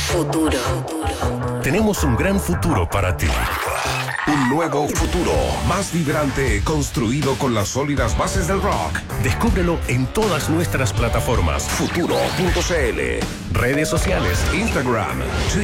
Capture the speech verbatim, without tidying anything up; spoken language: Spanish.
Futuro. Tenemos un gran futuro para ti. Un nuevo futuro, más vibrante, construido con las sólidas bases del rock. Descúbrelo en todas nuestras plataformas. Futuro punto c l, Redes sociales. Instagram,